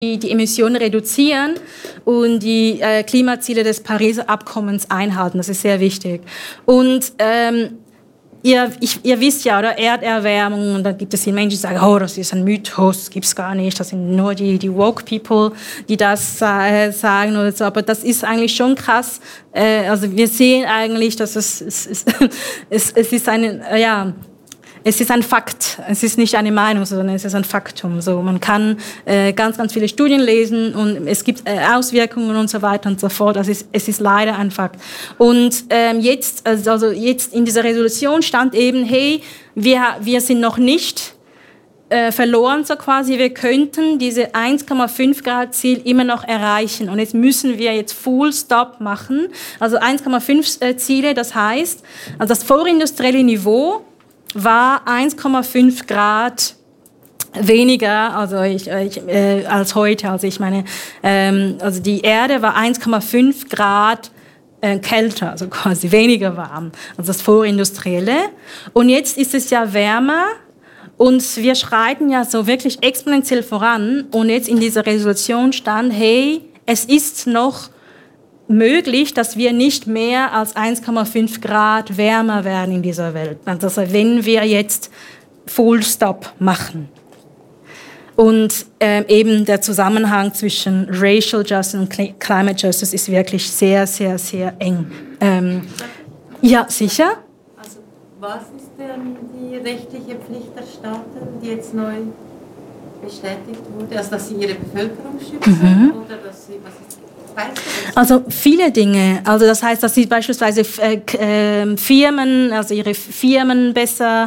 die Emissionen reduzieren und die Klimaziele des Pariser Abkommens einhalten. Das ist sehr wichtig. Und ihr wisst ja, oder Erderwärmung, und da gibt es die Menschen, die sagen, oh, das ist ein Mythos, das gibt es gar nicht, das sind nur die woke People, die das sagen oder so, aber das ist eigentlich schon krass. Also wir sehen eigentlich, dass es ist es ist ein Fakt. Es ist nicht eine Meinung, sondern es ist ein Faktum. So, man kann ganz, ganz viele Studien lesen und es gibt Auswirkungen und so weiter und so fort. Es ist leider ein Fakt. Und jetzt in dieser Resolution stand eben, hey, wir sind noch nicht verloren so quasi. Wir könnten diese 1,5 Grad Ziel immer noch erreichen. Und jetzt müssen wir jetzt Full Stop machen. Also 1,5 Ziele, das heißt, also das vorindustrielle Niveau war 1,5 Grad weniger als heute. Also ich meine, also die Erde war 1,5 Grad kälter, also quasi weniger warm als das Vorindustrielle. Und jetzt ist es ja wärmer und wir schreiten ja so wirklich exponentiell voran. Und jetzt in dieser Resolution stand, hey, es ist noch möglich, dass wir nicht mehr als 1,5 Grad wärmer werden in dieser Welt. Also wenn wir jetzt Full Stop machen. Und eben der Zusammenhang zwischen Racial Justice und Climate Justice ist wirklich sehr, sehr, sehr eng. Ja, sicher. Also was ist denn die rechtliche Pflicht der Staaten, die jetzt neu bestätigt wurde? Also dass sie ihre Bevölkerung schützen oder dass sie, was ist also viele Dinge. Also das heißt, dass sie beispielsweise Firmen, also ihre Firmen besser,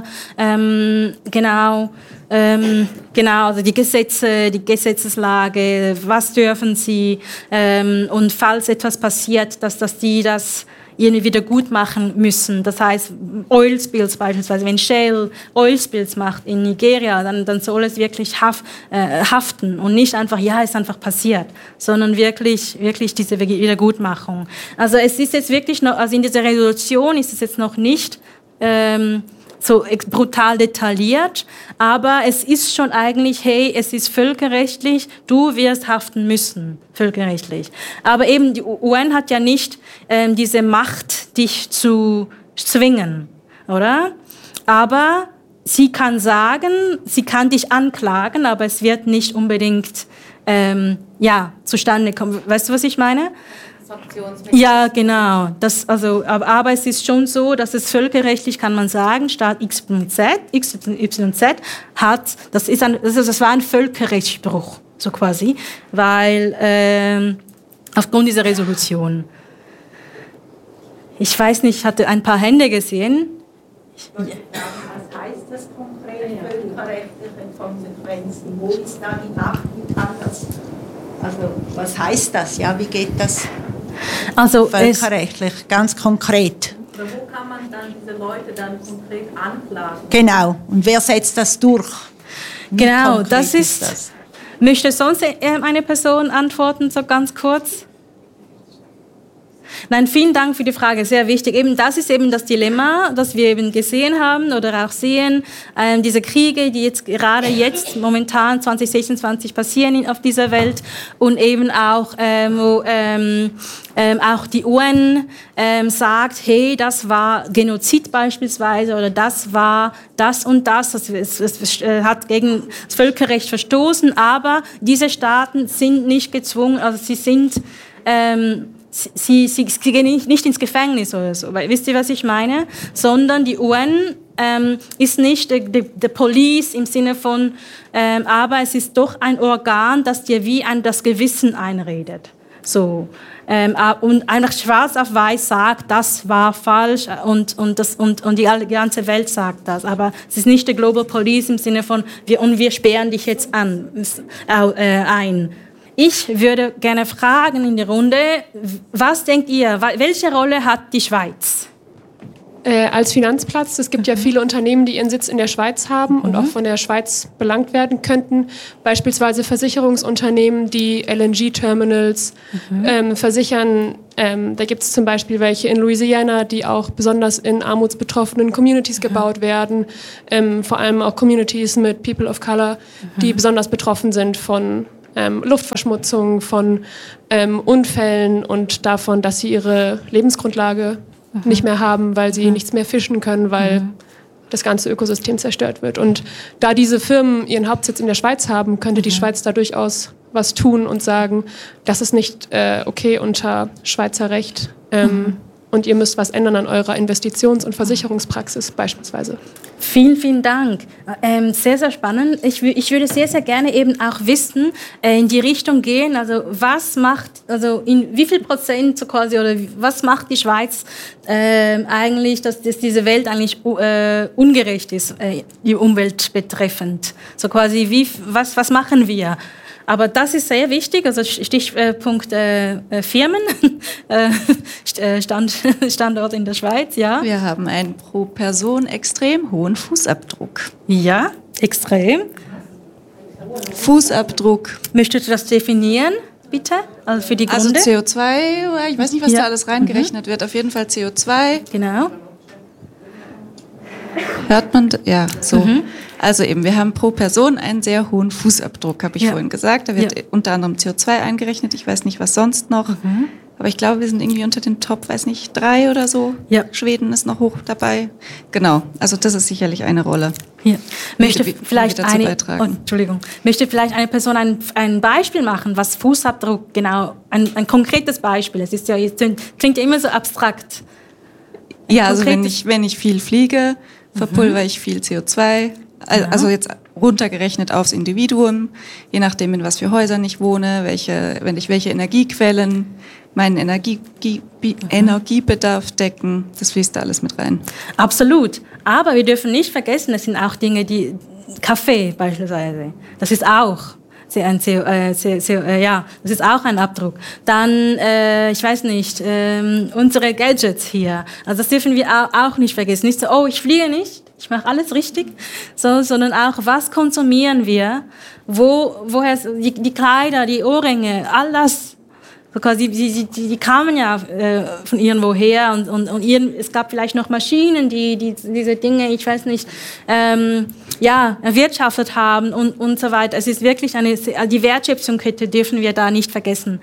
also die Gesetze, die Gesetzeslage, was dürfen sie und falls etwas passiert, dass die das irgendwie wieder gut machen müssen. Das heißt, Oil Spills beispielsweise, wenn Shell Oil Spills macht in Nigeria, dann soll es wirklich haften und nicht einfach, ja, ist einfach passiert, sondern wirklich diese Wiedergutmachung. Also es ist jetzt wirklich noch, also in dieser Resolution ist es jetzt noch nicht so brutal detailliert, aber es ist schon eigentlich, hey, es ist völkerrechtlich, du wirst haften müssen, völkerrechtlich. Aber eben die UN hat ja nicht diese Macht, dich zu zwingen, oder? Aber sie kann sagen, sie kann dich anklagen, aber es wird nicht unbedingt zustande kommen. Weißt du, was ich meine? Ja, genau. Aber es ist schon so, dass es völkerrechtlich, kann man sagen, Staat XYZ hat, das war ein Völkerrechtsbruch, so quasi, weil aufgrund dieser Resolution. Ich weiß nicht, ich hatte ein paar Hände gesehen. Was heißt das konkret, völkerrechtliche Konsequenzen? Wo ist da die Macht? Wie kann das? Also, was heißt das? Ja, wie geht das? Also völkerrechtlich, ganz konkret. Oder wo kann man dann diese Leute dann konkret anklagen? Genau. Und wer setzt das durch? Genau, das ist. Möchte sonst eine Person antworten, so ganz kurz? Nein, vielen Dank für die Frage, sehr wichtig. Eben, das ist eben das Dilemma, das wir eben gesehen haben oder auch sehen. Diese Kriege, die jetzt momentan 2026 passieren auf dieser Welt und eben auch, wo auch die UN sagt, hey, das war Genozid beispielsweise oder das war das und das. Es hat gegen das Völkerrecht verstoßen, aber diese Staaten sind nicht gezwungen, also sie sind Sie gehen nicht ins Gefängnis oder so. Wisst ihr, was ich meine? Sondern die UN ist nicht die Police im Sinne von, aber es ist doch ein Organ, das dir wie das Gewissen einredet. So. Und einfach schwarz auf weiß sagt, das war falsch und die ganze Welt sagt das. Aber es ist nicht die Global Police im Sinne von, wir sperren dich jetzt ein. Ich würde gerne fragen in die Runde, was denkt ihr, welche Rolle hat die Schweiz? Als Finanzplatz, es gibt ja viele Unternehmen, die ihren Sitz in der Schweiz haben und auch von der Schweiz belangt werden könnten. Beispielsweise Versicherungsunternehmen, die LNG-Terminals versichern. Da gibt es zum Beispiel welche in Louisiana, die auch besonders in armutsbetroffenen Communities gebaut werden. Vor allem auch Communities mit People of Color, die besonders betroffen sind von Luftverschmutzung, von Unfällen und davon, dass sie ihre Lebensgrundlage nicht mehr haben, weil sie nichts mehr fischen können, weil das ganze Ökosystem zerstört wird. Und da diese Firmen ihren Hauptsitz in der Schweiz haben, könnte die Schweiz da durchaus was tun und sagen, das ist nicht okay unter Schweizer Recht und ihr müsst was ändern an eurer Investitions- und Versicherungspraxis beispielsweise. Vielen, vielen Dank. Sehr, sehr spannend. Ich würde sehr, sehr gerne eben auch wissen, in die Richtung gehen, also was macht, also in wie viel Prozent so quasi, oder was macht die Schweiz eigentlich, dass diese Welt eigentlich ungerecht ist, die Umwelt betreffend. So quasi, was machen wir? Aber das ist sehr wichtig, also Stichpunkt Firmen, Standort in der Schweiz, ja. Wir haben einen pro Person extrem hohen Fußabdruck. Ja, extrem. Fußabdruck. Möchtest du das definieren, bitte? Also für die Gründe? Also CO2, ich weiß nicht, was da alles reingerechnet wird. Auf jeden Fall CO2. Genau. Hört man, ja, so. Also eben, wir haben pro Person einen sehr hohen Fußabdruck, habe ich vorhin gesagt. Da wird unter anderem CO2 eingerechnet. Ich weiß nicht, was sonst noch. Aber ich glaube, wir sind irgendwie unter den Top, weiß nicht, 3 oder so. Ja. Schweden ist noch hoch dabei. Genau, also das ist sicherlich eine Rolle. Ja. Möchte vielleicht eine Person ein Beispiel machen, was Fußabdruck genau, ein konkretes Beispiel. Es ist ja, klingt ja immer so abstrakt. Ja, also wenn ich viel fliege, verpulver ich viel CO2. Also jetzt runtergerechnet aufs Individuum, je nachdem, in was für Häusern ich wohne, welche Energiequellen meinen Energiebedarf decken, das fließt da alles mit rein. Absolut. Aber wir dürfen nicht vergessen, es sind auch Dinge, die Kaffee beispielsweise, das ist auch das ist auch ein Abdruck. Dann, ich weiß nicht, unsere Gadgets hier, also das dürfen wir auch nicht vergessen. Nicht so, oh, ich fliege nicht, ich mache alles richtig, so, sondern auch, was konsumieren wir, woher die Kleider, die Ohrringe, all das. Die kamen ja von irgendwoher und es gab vielleicht noch Maschinen, die diese Dinge, ich weiß nicht, erwirtschaftet haben und so weiter. Es ist wirklich die Wertschöpfungskette dürfen wir da nicht vergessen.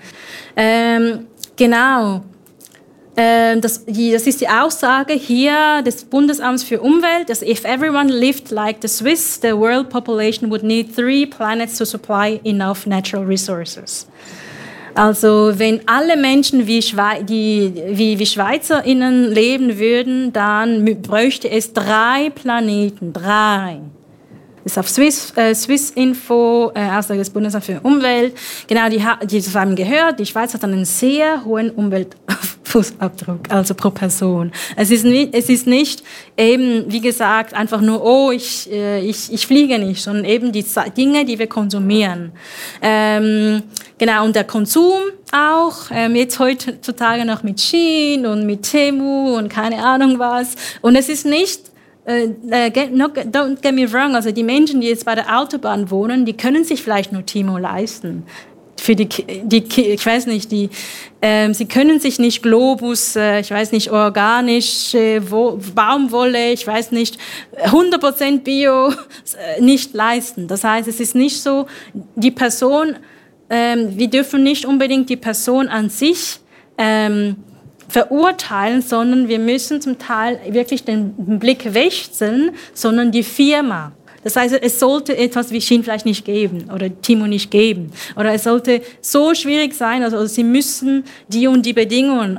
Genau. Das ist die Aussage hier des Bundesamts für Umwelt, dass if everyone lived like the Swiss, the world population would need 3 planets to supply enough natural resources. Also wenn alle Menschen wie SchweizerInnen leben würden, dann bräuchte es 3 Planeten, 3. Das ist auf Swissinfo, Aussage des Bundesamts für Umwelt. Genau, die haben gehört, die Schweiz hat einen sehr hohen Umweltfußabdruck, also pro Person. Es ist nicht eben, wie gesagt, einfach nur, oh, ich fliege nicht, sondern eben die Dinge, die wir konsumieren. Genau, und der Konsum auch, jetzt heutzutage noch mit Shein und mit Temu und keine Ahnung was. Und es ist nicht, don't get me wrong, also die Menschen, die jetzt bei der Autobahn wohnen, die können sich vielleicht nur Temu leisten. Für ich weiß nicht, sie können sich nicht Globus, ich weiß nicht, organische Baumwolle, ich weiß nicht, 100% Bio nicht leisten. Das heißt, es ist nicht so, die Person, wir dürfen nicht unbedingt die Person an sich verurteilen, sondern wir müssen zum Teil wirklich den Blick wechseln, sondern die Firma. Das heißt, es sollte etwas wie Shein vielleicht nicht geben oder Temu nicht geben. Oder es sollte so schwierig sein, also sie müssen die und die Bedingungen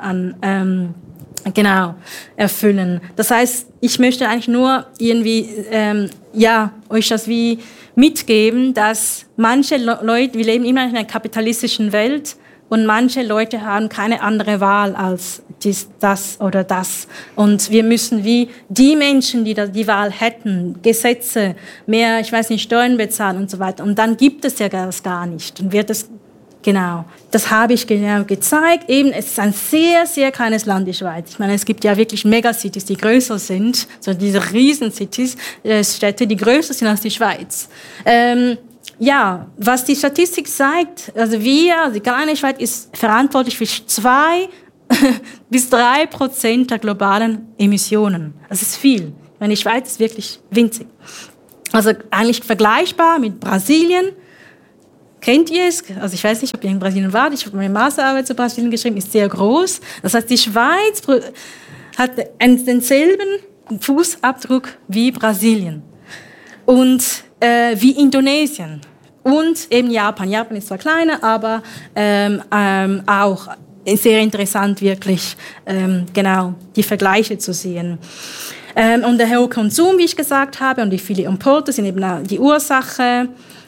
erfüllen. Das heißt, ich möchte eigentlich nur irgendwie, euch das wie mitgeben, dass manche Leute, wir leben immer in einer kapitalistischen Welt, und manche Leute haben keine andere Wahl als das oder das. Und wir müssen wie die Menschen, die die Wahl hätten, Gesetze, mehr, ich weiß nicht, Steuern bezahlen und so weiter. Und dann gibt es ja das gar nicht. Und wird es, genau, das habe ich genau gezeigt. Eben, es ist ein sehr, sehr kleines Land, die Schweiz. Ich meine, es gibt ja wirklich Megacities, die größer sind, so diese Riesencities, Städte, die größer sind als die Schweiz. Ja, was die Statistik zeigt, also die kleine Schweiz ist verantwortlich für 2 bis 3% der globalen Emissionen. Das ist viel. Ich meine, die Schweiz ist wirklich winzig. Also eigentlich vergleichbar mit Brasilien, kennt ihr es? Also ich weiß nicht, ob ihr in Brasilien wart. Ich habe meine Masterarbeit zu Brasilien geschrieben, ist sehr groß. Das heißt, die Schweiz hat denselben Fußabdruck wie Brasilien und wie Indonesien und eben Japan. Japan ist zwar kleiner, aber auch sehr interessant wirklich genau die Vergleiche zu sehen. Und der hohe Konsum, wie ich gesagt habe, und die vielen Importe sind eben auch die Ursache.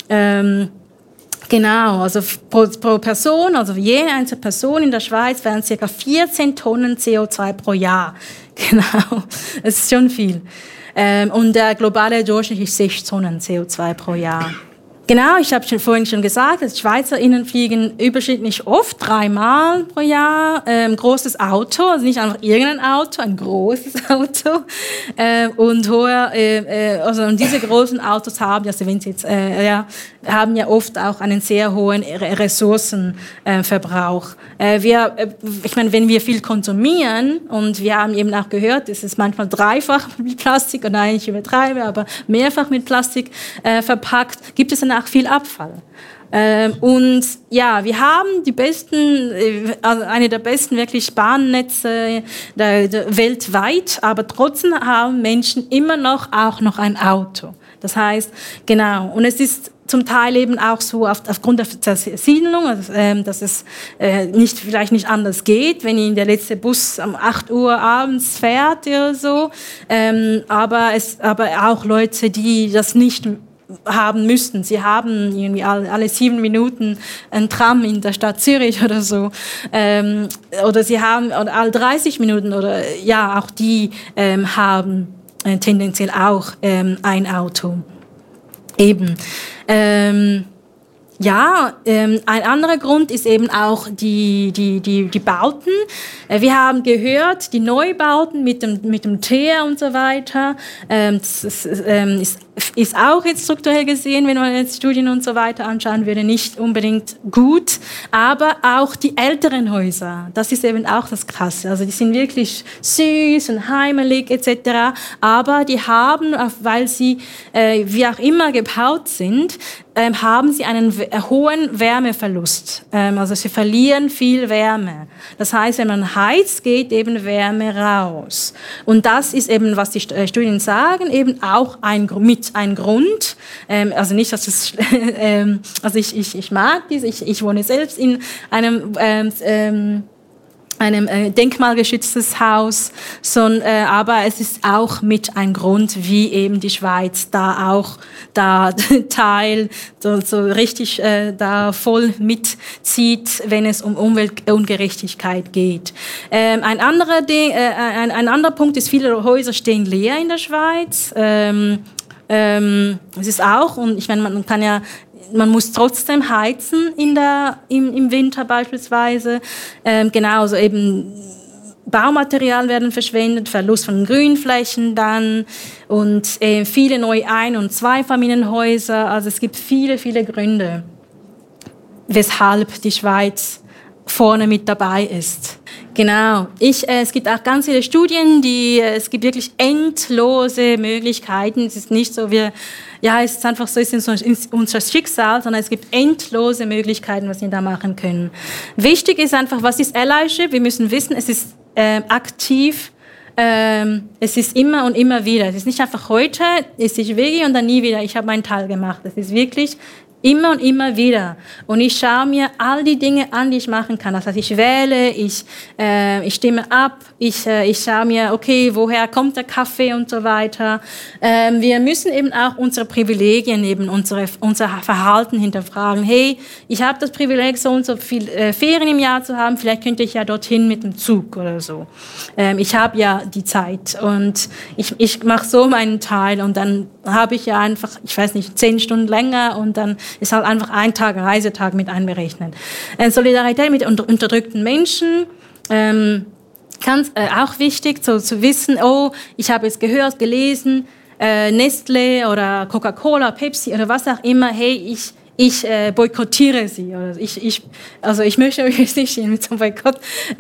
Genau, also pro Person, also je einzelne Person in der Schweiz werden ca. 14 Tonnen CO2 pro Jahr. Genau, das ist schon viel. Und der globale Durchschnitt ist 6 Tonnen CO2 pro Jahr. Genau, ich habe vorhin schon gesagt, die SchweizerInnen fliegen überschnittlich oft, 3-mal pro Jahr. Großes Auto, also nicht einfach irgendein Auto, ein großes Auto. Und und diese großen Autos haben, also wenn sie jetzt, haben ja oft auch einen sehr hohen Ressourcenverbrauch. Ich meine, wenn wir viel konsumieren, und wir haben eben auch gehört, es ist manchmal dreifach mit Plastik, und nein, ich übertreibe, aber mehrfach mit Plastik verpackt, gibt es dann auch viel Abfall. Und ja, wir haben eine der besten wirklich Bahnnetze weltweit, aber trotzdem haben Menschen immer noch ein Auto. Das heißt, genau, und es ist zum Teil eben auch so aufgrund der Siedlung, dass es vielleicht nicht anders geht, wenn der letzte Bus um 8 Uhr abends fährt oder so. Aber auch Leute, die das nicht haben müssten. Sie haben irgendwie alle 7 Minuten ein Tram in der Stadt Zürich oder so. Oder sie haben alle 30 Minuten oder ja, auch die haben tendenziell auch ein Auto. Eben. Ein anderer Grund ist eben auch die Bauten. Wir haben gehört, die Neubauten mit dem Teer und so weiter, das ist auch jetzt strukturell gesehen, wenn man jetzt Studien und so weiter anschauen würde, nicht unbedingt gut. Aber auch die älteren Häuser, das ist eben auch das Krasse. Also die sind wirklich süß und heimelig etc. Aber die haben, weil sie wie auch immer gebaut sind, haben sie einen hohen Wärmeverlust. Also sie verlieren viel Wärme. Das heißt, wenn man heizt, geht eben Wärme raus. Und das ist eben, was die Studien sagen, eben auch ein Grund. Also nicht, dass es, also ich mag dies, ich wohne selbst in einem denkmalgeschütztes Haus, aber es ist auch mit ein Grund, wie eben die Schweiz da Teil so richtig da voll mitzieht, wenn es um Umweltungerechtigkeit geht. Ein anderer Punkt ist, viele Häuser stehen leer in der Schweiz. Es ist auch, und ich meine, man muss trotzdem heizen im Winter beispielsweise. Genauso eben Baumaterial werden verschwendet, Verlust von Grünflächen dann und viele neue Ein- und Zweifamilienhäuser. Also es gibt viele, viele Gründe, weshalb die Schweiz vorne mit dabei ist. Genau. Es gibt auch ganz viele Studien, es gibt wirklich endlose Möglichkeiten. Es ist nicht so, es ist einfach so, es ist unser Schicksal, sondern es gibt endlose Möglichkeiten, was wir da machen können. Wichtig ist einfach, was ist Allyship? Wir müssen wissen, es ist aktiv. Es ist immer und immer wieder. Es ist nicht einfach heute, ist ich Veggie und dann nie wieder. Ich habe meinen Teil gemacht. Es ist wirklich immer und immer wieder. Und ich schaue mir all die Dinge an, die ich machen kann. Das heißt, ich wähle, ich stimme ab, ich schaue mir, okay, woher kommt der Kaffee und so weiter. Wir müssen eben auch unsere Privilegien, eben unser Verhalten hinterfragen. Hey, ich habe das Privileg, so und so viel Ferien im Jahr zu haben, vielleicht könnte ich ja dorthin mit dem Zug oder so. Ich habe ja die Zeit und ich mache so meinen Teil und dann habe ich ja einfach, 10 Stunden länger und dann ist halt einfach ein Tag Reisetag mit einberechnet. Solidarität mit unterdrückten Menschen, auch wichtig, so zu wissen, oh, ich habe jetzt gelesen, Nestlé oder Coca-Cola, Pepsi oder was auch immer, hey, ich boykottiere sie. Oder ich möchte euch jetzt nicht mit so einem Boykott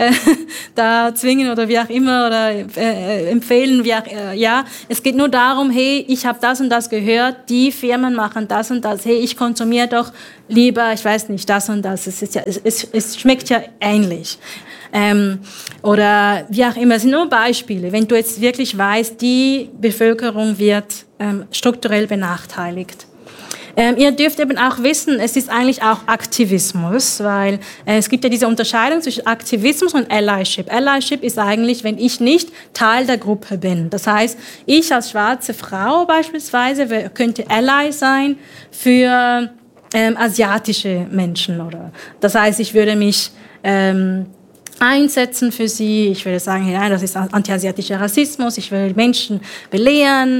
da zwingen oder wie auch immer oder empfehlen. Es geht nur darum, hey, ich habe das und das gehört, die Firmen machen das und das, hey, ich konsumiere doch lieber, ich weiß nicht, das und das. Es schmeckt ja ähnlich. Oder wie auch immer, es sind nur Beispiele. Wenn du jetzt wirklich weißt, die Bevölkerung wird strukturell benachteiligt. Ihr dürft eben auch wissen, es ist eigentlich auch Aktivismus, weil es gibt ja diese Unterscheidung zwischen Aktivismus und Allyship. Allyship ist eigentlich, wenn ich nicht Teil der Gruppe bin. Das heißt, ich als schwarze Frau beispielsweise könnte Ally sein für asiatische Menschen. Oder das heißt, ich würde mich einsetzen für sie. Ich würde sagen, nein, das ist antiasiatischer Rassismus. Ich will Menschen belehren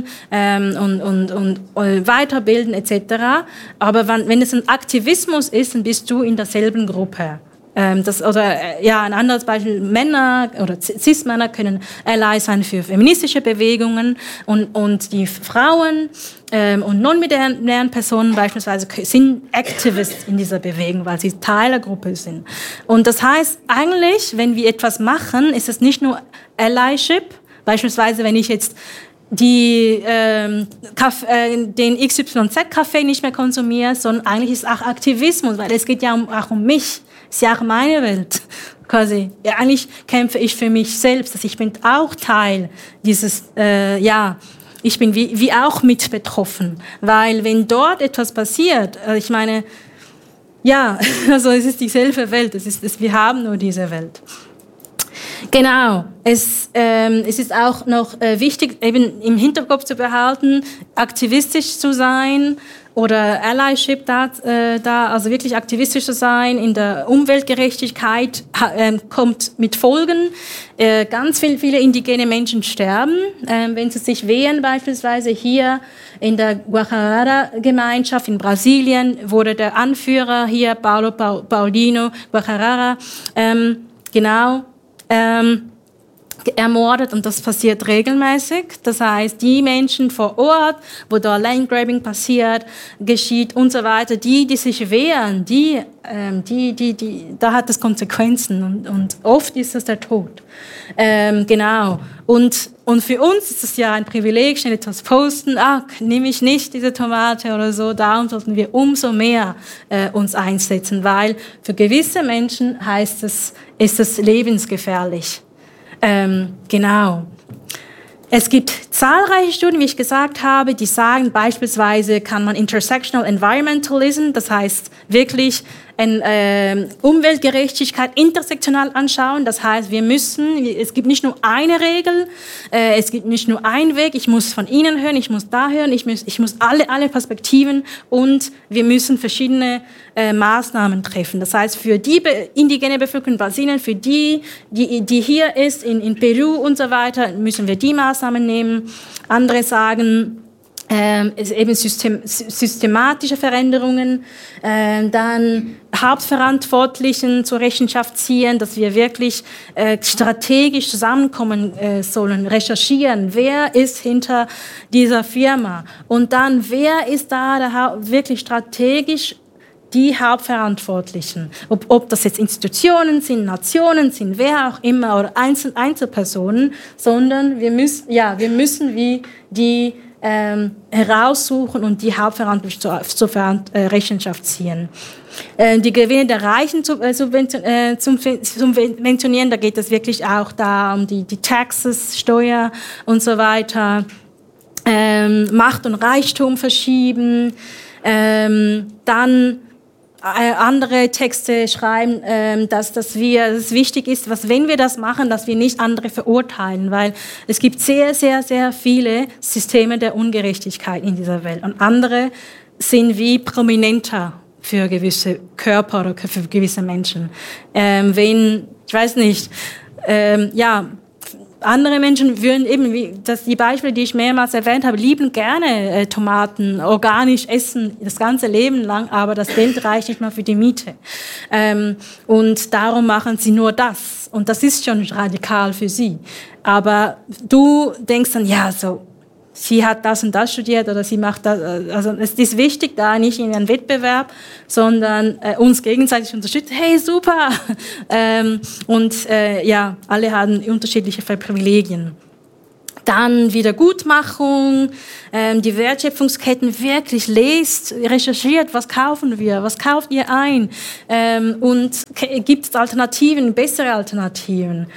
und weiterbilden etc. Aber wenn es ein Aktivismus ist, dann bist du in derselben Gruppe. Ein anderes Beispiel, Männer oder Cis-Männer können Ally sein für feministische Bewegungen und die Frauen und non-binären Personen beispielsweise sind Activists in dieser Bewegung, weil sie Teil der Gruppe sind. Und das heißt eigentlich, wenn wir etwas machen, ist es nicht nur Allyship, beispielsweise wenn ich jetzt den XYZ-Kaffee nicht mehr konsumiere, sondern eigentlich ist es auch Aktivismus, weil es geht ja auch um mich. Es ist ja auch meine Welt, quasi. Ja, eigentlich kämpfe ich für mich selbst. Also ich bin auch Teil dieses, ich bin wie auch mit betroffen. Weil wenn dort etwas passiert, ich meine, ja, also es ist dieselbe Welt, wir haben nur diese Welt. Genau, es ist auch noch wichtig, eben im Hinterkopf zu behalten, aktivistisch zu sein oder Allyship also wirklich aktivistisch zu sein in der Umweltgerechtigkeit kommt mit Folgen. Ganz viele indigene Menschen sterben, wenn sie sich wehren, beispielsweise hier in der Guajarara-Gemeinschaft in Brasilien wurde der Anführer hier, Paulino Guajarara, ermordet und das passiert regelmäßig. Das heißt, die Menschen vor Ort, wo da Landgrabbing geschieht und so weiter, die sich wehren, da hat es Konsequenzen und oft ist es der Tod. Und für uns ist es ja ein Privileg, schnell etwas posten, nehme ich nicht diese Tomate oder so, darum sollten wir umso mehr uns einsetzen, weil für gewisse Menschen ist es lebensgefährlich. Es gibt zahlreiche Studien, wie ich gesagt habe, die sagen, beispielsweise kann man Intersectional Environmentalism, das heißt wirklich Umweltgerechtigkeit intersektional anschauen. Das heißt, es gibt nicht nur eine Regel, es gibt nicht nur einen Weg, ich muss von Ihnen hören, ich muss da hören, ich muss alle Perspektiven und wir müssen verschiedene Maßnahmen treffen. Das heißt, für die indigene Bevölkerung in Brasilien, für die hier ist, in Peru und so weiter, müssen wir die Maßnahmen nehmen. Andere sagen, eben systematische Veränderungen, dann Hauptverantwortlichen zur Rechenschaft ziehen, dass wir wirklich strategisch zusammenkommen sollen, recherchieren, wer ist hinter dieser Firma und dann, wer ist da wirklich strategisch die Hauptverantwortlichen, ob das jetzt Institutionen sind, Nationen sind, wer auch immer oder Einzelpersonen, sondern wir müssen wie die heraussuchen und die Hauptverantwortlichen zur Rechenschaft ziehen. Die Gewinne der Reichen zu subventionieren, da geht es wirklich auch um die Taxes, Steuer und so weiter, Macht und Reichtum verschieben, dann andere Texte schreiben, dass es wichtig ist, wenn wir das machen, dass wir nicht andere verurteilen, weil es gibt sehr, sehr, sehr viele Systeme der Ungerechtigkeit in dieser Welt und andere sind wie prominenter für gewisse Körper oder für gewisse Menschen. Ich weiß nicht, andere Menschen würden eben, die Beispiele, die ich mehrmals erwähnt habe, lieben gerne Tomaten, organisch essen, das ganze Leben lang, aber das Geld reicht nicht mal für die Miete. Und darum machen sie nur das. Und das ist schon radikal für sie. Aber du denkst dann, sie hat das und das studiert oder sie macht das. Also es ist wichtig, da nicht in einen Wettbewerb, sondern uns gegenseitig unterstützen. Hey, super! Alle haben unterschiedliche Privilegien. Dann Wiedergutmachung, die Wertschöpfungsketten wirklich lest, recherchiert, was kaufen wir, was kauft ihr ein und gibt es Alternativen, bessere Alternativen.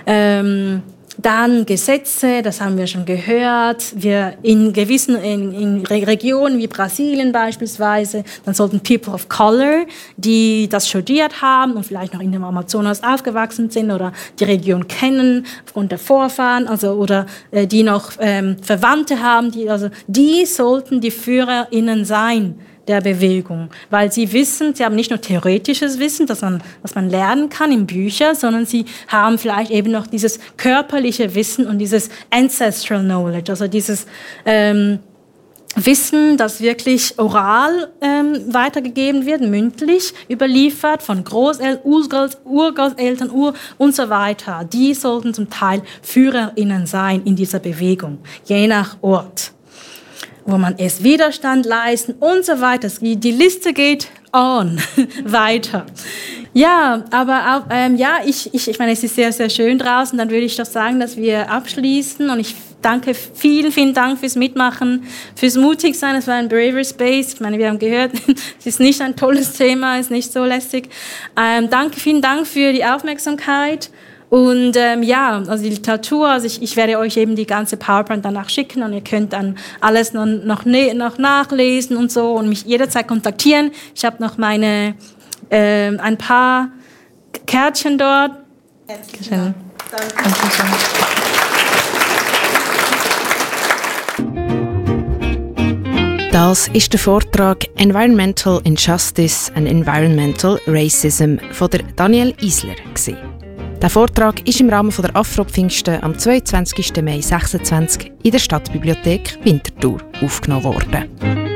Dann Gesetze, das haben wir schon gehört. Wir in gewissen in Regionen wie Brasilien beispielsweise, dann sollten People of Color, die das studiert haben und vielleicht noch in dem Amazonas aufgewachsen sind oder die Region kennen aufgrund der Vorfahren, also oder die noch Verwandte haben, die sollten die FührerInnen sein der Bewegung, weil sie haben nicht nur theoretisches Wissen, was man lernen kann in Büchern, sondern sie haben vielleicht eben noch dieses körperliche Wissen und dieses Ancestral Knowledge, also dieses Wissen, das wirklich oral weitergegeben wird, mündlich überliefert von Großeltern, Urgroßeltern, und so weiter. Die sollten zum Teil FührerInnen sein in dieser Bewegung, je nach Ort, wo man es Widerstand leisten und so weiter. Die Liste geht on weiter. Ja, aber auch, ich meine, es ist sehr, sehr schön draußen. Dann würde ich doch sagen, dass wir abschließen und ich danke, vielen Dank fürs Mitmachen, fürs Mutigsein. Es war ein Braver Space. Ich meine, wir haben gehört, es ist nicht ein tolles Thema, es ist nicht so lästig. Vielen Dank für die Aufmerksamkeit. Und also die Literatur, also ich werde euch eben die ganze PowerPoint danach schicken und ihr könnt dann alles noch nachlesen und so und mich jederzeit kontaktieren. Ich habe noch ein paar Kärtchen dort. Herzlichen Dank. Das ist der Vortrag «Environmental Injustice and Environmental Racism» von der Danielle Isler. Der Vortrag ist im Rahmen der Afro-Pfingsten am 22. Mai 2026 in der Stadtbibliothek Winterthur aufgenommen worden.